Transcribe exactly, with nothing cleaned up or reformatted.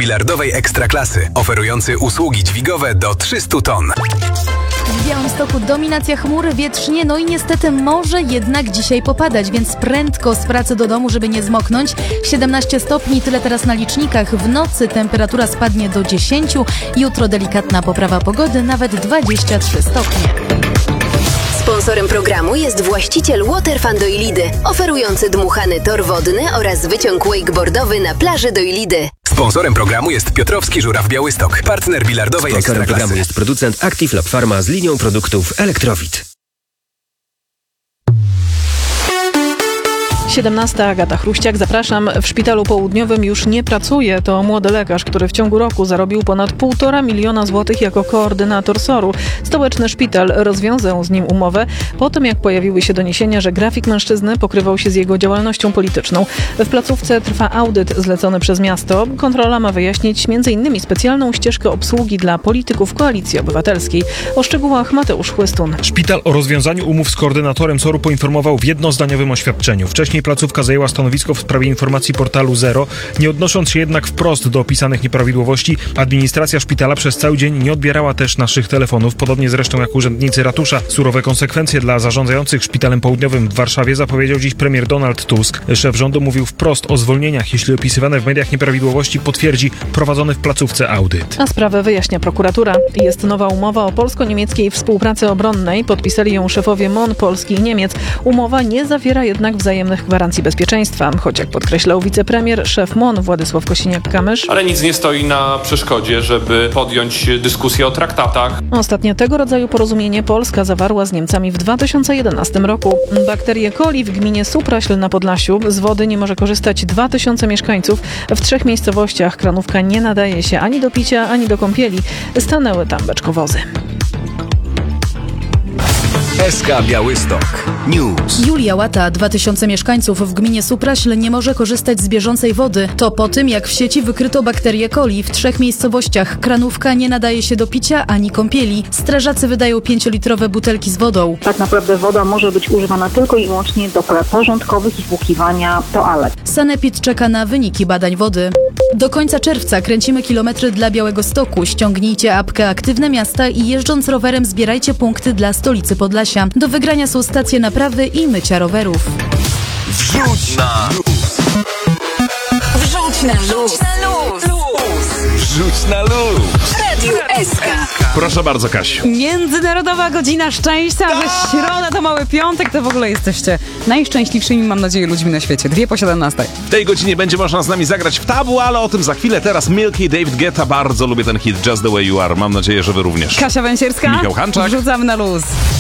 bilardowej ekstraklasy, oferujący usługi dźwigowe do trzysta ton. W Białymstoku dominacja chmur, wietrznie, no i niestety może jednak dzisiaj popadać, więc prędko z pracy do domu, żeby nie zmoknąć. siedemnaście stopni, tyle teraz na licznikach. W nocy temperatura spadnie do dziesięciu. Jutro delikatna poprawa pogody, nawet dwadzieścia trzy stopnie. Sponsorem programu jest właściciel Waterfun Doilidy, oferujący dmuchany tor wodny oraz wyciąg wakeboardowy na plaży Doilidy. Sponsorem programu jest Piotrowski Żuraw Białystok, partner bilardowej Sponsorem ekstraklasy. programu jest producent Active Lab Pharma z linią produktów Elektrowit. siedemnasta, Agata Chruściak, zapraszam. W szpitalu południowym już nie pracuje. To młody lekarz, który w ciągu roku zarobił ponad półtora miliona złotych jako koordynator soru. Stołeczny szpital rozwiązał z nim umowę po tym, jak pojawiły się doniesienia, że grafik mężczyzny pokrywał się z jego działalnością polityczną. W placówce trwa audyt zlecony przez miasto. Kontrola ma wyjaśnić między innymi specjalną ścieżkę obsługi dla polityków Koalicji Obywatelskiej. O szczegółach Mateusz Chłystun. Szpital o rozwiązaniu umów z koordynatorem soru poinformował w jednozdaniowym oświadczeniu. Wcześniej placówka zajęła stanowisko w sprawie informacji portalu Zero. Nie odnosząc się jednak wprost do opisanych nieprawidłowości, administracja szpitala przez cały dzień nie odbierała też naszych telefonów, podobnie zresztą jak urzędnicy ratusza. Surowe konsekwencje dla zarządzających szpitalem południowym w Warszawie zapowiedział dziś premier Donald Tusk. Szef rządu mówił wprost o zwolnieniach, jeśli opisywane w mediach nieprawidłowości potwierdzi prowadzony w placówce audyt. A sprawę wyjaśnia prokuratura. Jest nowa umowa o polsko-niemieckiej współpracy obronnej. Podpisali ją szefowie M O N Polski i Niemiec. Umowa nie zawiera jednak wzajemnych gwarancji bezpieczeństwa, choć jak podkreślał wicepremier, szef M O N Władysław Kosiniak-Kamysz. Ale nic nie stoi na przeszkodzie, żeby podjąć dyskusję o traktatach. Ostatnio tego rodzaju porozumienie Polska zawarła z Niemcami w dwa tysiące jedenastym roku. Bakterie coli w gminie Supraśl na Podlasiu. Z wody nie może korzystać dwa tysiące mieszkańców. W trzech miejscowościach kranówka nie nadaje się ani do picia, ani do kąpieli. Stanęły tam beczkowozy. S K Białystok News. Julia Łata, dwa tysiące mieszkańców w gminie Supraśl nie może korzystać z bieżącej wody. To po tym, jak w sieci wykryto bakterię coli w trzech miejscowościach. Kranówka nie nadaje się do picia ani kąpieli. Strażacy wydają pięciolitrowe butelki z wodą. Tak naprawdę woda może być używana tylko i wyłącznie do prac porządkowych i włókiwania toalet. Sanepid czeka na wyniki badań wody. Do końca czerwca kręcimy kilometry dla Białegostoku. Ściągnijcie apkę Aktywne Miasta i jeżdżąc rowerem zbierajcie punkty dla stolicy Podlasia. Do wygrania są stacje naprawy i mycia rowerów. Wrzuć na luz. Wrzuć na luz. Wrzuć na luz. Radio S K. Proszę bardzo, Kasiu. Międzynarodowa Godzina Szczęścia, że środa to mały piątek, to w ogóle jesteście najszczęśliwszymi, mam nadzieję, ludźmi na świecie. Dwie po siedemnastej. W tej godzinie będzie można z nami zagrać w tabu, ale o tym za chwilę. Teraz Milky, David Guetta. Bardzo lubię ten hit Just the Way You Are. Mam nadzieję, że wy również. Kasia Węsierska. Michał Hanczak. Wrzucam na luz.